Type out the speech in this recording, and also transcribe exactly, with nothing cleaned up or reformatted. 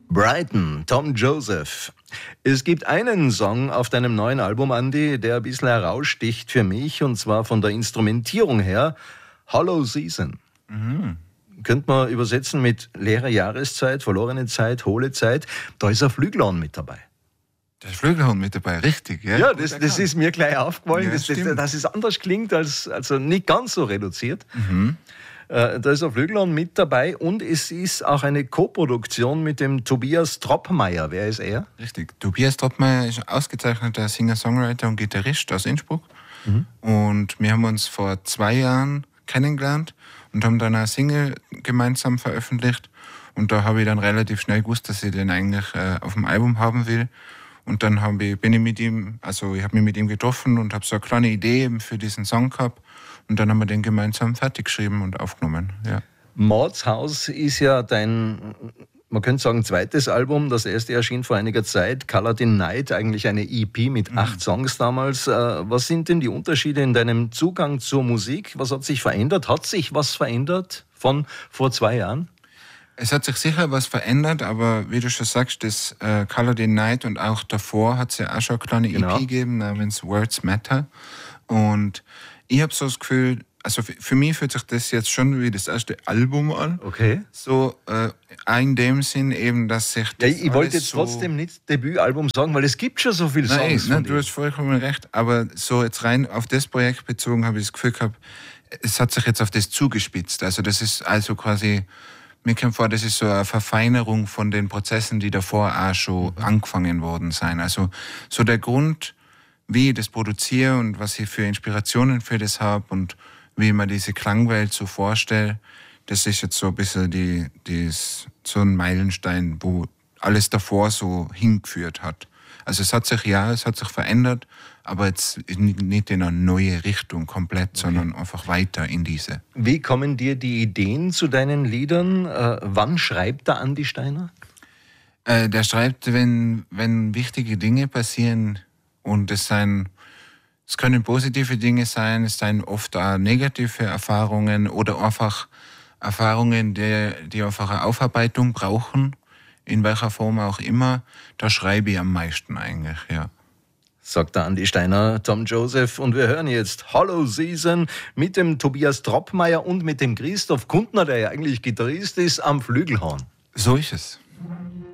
Brighton, Tom Joseph. Es gibt einen Song auf deinem neuen Album, Andi, der ein bisschen heraussticht für mich, und zwar von der Instrumentierung her, Hollow Season. Mhm. Könnte man übersetzen mit leere Jahreszeit, verlorene Zeit, hohle Zeit. Da ist ein Flügelhorn mit dabei. Der Flügelhorn mit dabei, richtig, ja? Ja, das, das ist mir gleich aufgefallen, ja, dass, das, dass es anders klingt, als also nicht ganz so reduziert. Mhm. Äh, da ist ein Flügelhorn mit dabei und es ist auch eine Koproduktion mit dem Tobias Troppmeier. Wer ist er? Richtig, Tobias Troppmeier ist ein ausgezeichneter Singer-Songwriter und Gitarrist aus Innsbruck. Mhm. Und wir haben uns vor zwei Jahren kennengelernt und haben dann eine Single gemeinsam veröffentlicht. Und da habe ich dann relativ schnell gewusst, dass ich den eigentlich äh, auf dem Album haben will. Und dann hab ich, bin ich mit ihm, also ich habe mich mit ihm getroffen und habe so eine kleine Idee eben für diesen Song gehabt. Und dann haben wir den gemeinsam fertig geschrieben und aufgenommen. Ja. Mordshaus ist ja dein, man könnte sagen, zweites Album. Das erste erschien vor einiger Zeit, Colored in Night, eigentlich eine E P mit mhm. acht Songs damals. Was sind denn die Unterschiede in deinem Zugang zur Musik? Was hat sich verändert? Hat sich was verändert von vor zwei Jahren? Es hat sich sicher was verändert, aber wie du schon sagst, das äh, Colored in Night und auch davor hat es ja auch schon eine kleine genau. E P gegeben namens Words Matter. Und ich habe so das Gefühl, also für mich fühlt sich das jetzt schon wie das erste Album an. Okay. So äh, in dem Sinn eben, dass sich das ja, ich wollte jetzt so trotzdem nicht Debütalbum sagen, weil es gibt schon so viele nein, Songs. Nein, du hast vollkommen recht. Aber so jetzt rein auf das Projekt bezogen habe ich das Gefühl gehabt, es hat sich jetzt auf das zugespitzt. Also das ist also quasi, mir kommt vor, das ist so eine Verfeinerung von den Prozessen, die davor auch schon mhm. angefangen worden sind. Also so der Grund, wie ich das produziere und was ich für Inspirationen für das habe und wie ich mir diese Klangwelt so vorstelle, das ist jetzt so ein bisschen die, die ist so ein Meilenstein, wo alles davor so hingeführt hat. Also es hat sich, ja, es hat sich verändert, aber jetzt nicht in eine neue Richtung komplett, okay. sondern einfach weiter in diese. Wie kommen dir die Ideen zu deinen Liedern? Äh, wann schreibt der Andi Steiner? Äh, der schreibt, wenn, wenn wichtige Dinge passieren. Und es sind, es können positive Dinge sein, es sind oft auch negative Erfahrungen oder einfach Erfahrungen, die, die einfach eine Aufarbeitung brauchen, in welcher Form auch immer. Da schreibe ich am meisten eigentlich, ja. Sagt der Andi Steiner, Tom Joseph. Und wir hören jetzt Hollow Season mit dem Tobias Troppmeier und mit dem Christoph Kuntner, der ja eigentlich Gitarrist ist, am Flügelhorn. So ist es.